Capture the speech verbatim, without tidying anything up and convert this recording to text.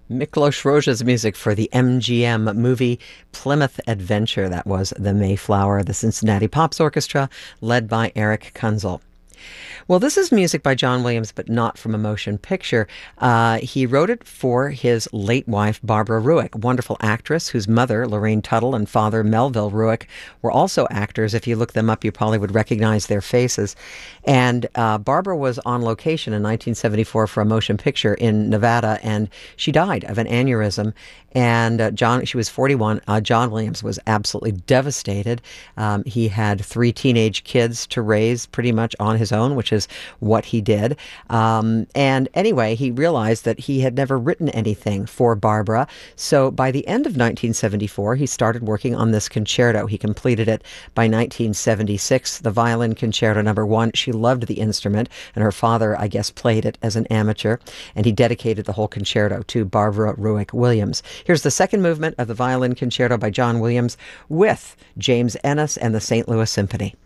Miklos Rozsa's music for the M G M movie Plymouth Adventure. That was the Mayflower, the Cincinnati Pops Orchestra, led by Eric Kunzel. Well, this is music by John Williams, but not from a motion picture. Uh, he wrote it for his late wife, Barbara Ruick, a wonderful actress whose mother, Lorraine Tuttle, and father, Melville Ruick, were also actors. If you look them up, you probably would recognize their faces. And uh, Barbara was on location in nineteen seventy-four for a motion picture in Nevada, and she died of an aneurysm. And uh, John, she was forty-one. Uh, John Williams was absolutely devastated. Um, he had three teenage kids to raise pretty much on his own, which is what he did. Um, and anyway, he realized that he had never written anything for Barbara. So by the end of nineteen seventy-four, he started working on this concerto. He completed it by nineteen seventy-six, the Violin Concerto Number One. She loved the instrument, and her father, I guess, played it as an amateur. And he dedicated the whole concerto to Barbara Ruick Williams. Here's the second movement of the Violin Concerto by John Williams with James Ennis and the Saint Louis Symphony.